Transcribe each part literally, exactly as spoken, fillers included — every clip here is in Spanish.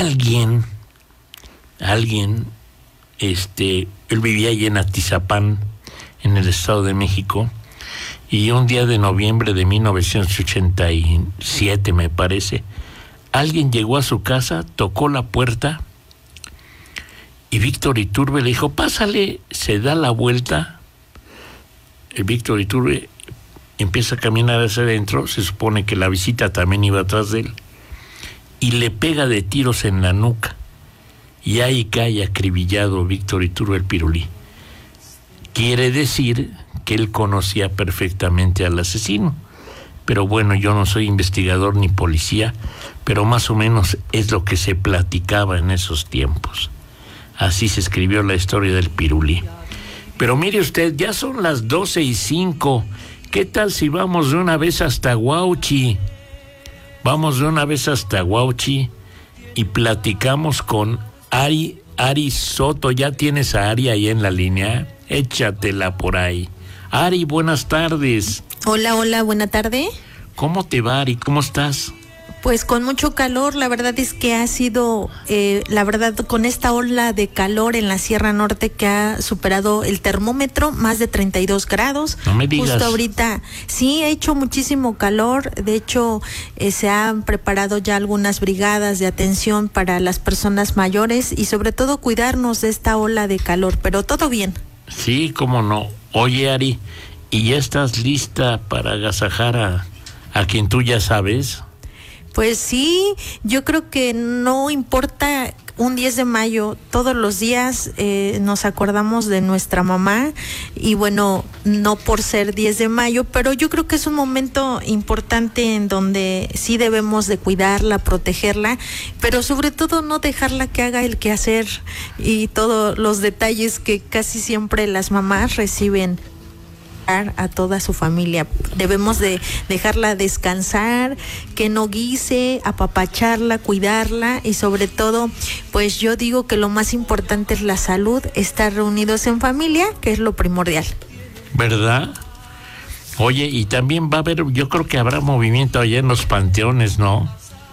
alguien, alguien, este, él vivía allí en Atizapán, en el Estado de México, y un día de noviembre de mil novecientos ochenta y siete, me parece, alguien llegó a su casa, tocó la puerta, y Víctor Iturbe le dijo, pásale, se da la vuelta. El Víctor Iturbe empieza a caminar hacia adentro, se supone que la visita también iba atrás de él, y le pega de tiros en la nuca, y ahí cae acribillado Víctor Iturbe el Pirulí. Quiere decir que él conocía perfectamente al asesino, pero bueno, yo no soy investigador ni policía, pero más o menos es lo que se platicaba en esos tiempos. Así se escribió la historia del Pirulí. Pero mire usted, ya son las doce y cinco. ¿Qué tal si vamos de una vez hasta Huauchi? Vamos de una vez hasta Huauchi y platicamos con Ari, Ari Soto. ¿Ya tienes a Ari ahí en la línea? Échatela por ahí. Ari, buenas tardes. Hola, hola, buena tarde. ¿Cómo te va, Ari? ¿Cómo estás? Pues con mucho calor, la verdad es que ha sido, eh, la verdad, con esta ola de calor en la Sierra Norte que ha superado el termómetro, más de treinta y dos grados. No me digas. Justo ahorita, sí, ha hecho muchísimo calor. De hecho, eh, se han preparado ya algunas brigadas de atención para las personas mayores y sobre todo cuidarnos de esta ola de calor, pero todo bien. Sí, cómo no. Oye, Ari, ¿y ya estás lista para agasajar a, a quien tú ya sabes? Pues sí, yo creo que no importa un diez de mayo, todos los días eh, nos acordamos de nuestra mamá y bueno, no por ser diez de mayo, pero yo creo que es un momento importante en donde sí debemos de cuidarla, protegerla, pero sobre todo no dejarla que haga el quehacer y todos los detalles que casi siempre las mamás reciben a toda su familia. Debemos de dejarla descansar, que no guise, apapacharla, cuidarla y sobre todo, pues yo digo que lo más importante es la salud, estar reunidos en familia, que es lo primordial. ¿Verdad? Oye, y también va a haber, yo creo que habrá movimiento allá en los panteones, ¿no?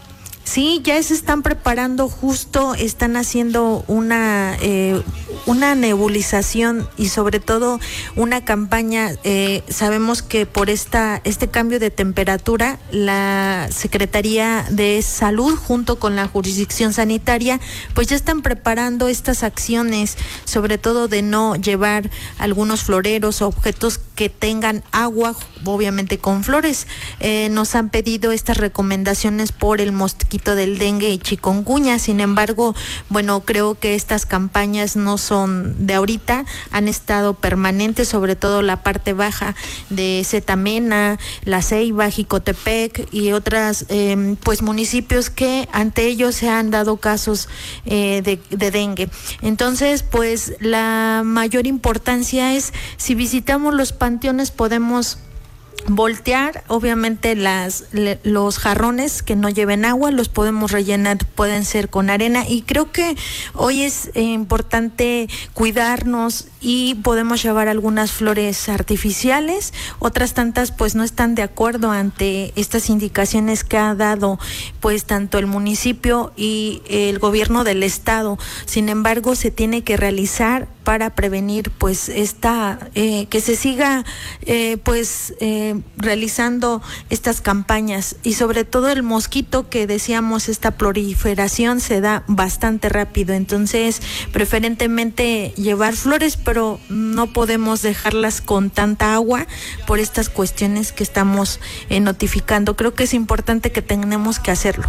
Sí, ya se están preparando, justo están haciendo una eh, una nebulización y sobre todo una campaña. Eh, sabemos que por esta este cambio de temperatura, la Secretaría de Salud junto con la jurisdicción sanitaria, pues ya están preparando estas acciones, sobre todo de no llevar algunos floreros o objetos que tengan agua, obviamente con flores. Eh, nos han pedido estas recomendaciones por el mosquito del dengue y chikungunya. Sin embargo, bueno, creo que estas campañas no son de ahorita, han estado permanentes, sobre todo la parte baja de Zetamena, La Ceiba, Jicotepec y otras eh, pues municipios que ante ellos se han dado casos eh, de, de dengue. Entonces, pues la mayor importancia es, si visitamos los panteones, podemos voltear, obviamente las le, los jarrones que no lleven agua los podemos rellenar, pueden ser con arena, y creo que hoy es eh, importante cuidarnos y podemos llevar algunas flores artificiales. Otras tantas pues no están de acuerdo ante estas indicaciones que ha dado pues tanto el municipio y el gobierno del estado. Sin embargo, se tiene que realizar para prevenir pues esta eh, que se siga eh, pues eh, realizando estas campañas, y sobre todo el mosquito, que decíamos, esta proliferación se da bastante rápido. Entonces, preferentemente llevar flores, pero no podemos dejarlas con tanta agua por estas cuestiones que estamos eh, notificando. Creo que es importante que tenemos que hacerlo.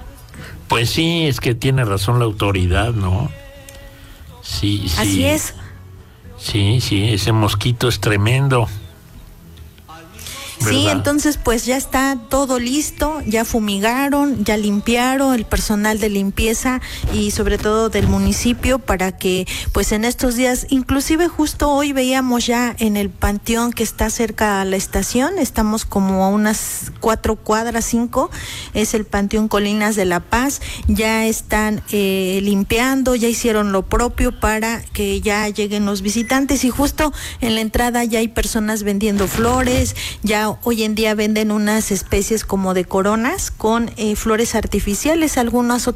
Pues sí, es que tiene razón la autoridad, ¿no? Sí, sí. Así es. Sí, sí, ese mosquito es tremendo. ¿verdad? Sí, entonces pues ya está todo listo, ya fumigaron, ya limpiaron el personal de limpieza y sobre todo del municipio, para que pues en estos días, inclusive justo hoy veíamos ya en el panteón que está cerca a la estación, estamos como a unas cuatro cuadras, cinco, es el Panteón Colinas de La Paz, ya están eh, limpiando, ya hicieron lo propio para que ya lleguen los visitantes, y justo en la entrada ya hay personas vendiendo flores, ya hoy en día venden unas especies como de coronas con eh, flores artificiales, algunas otras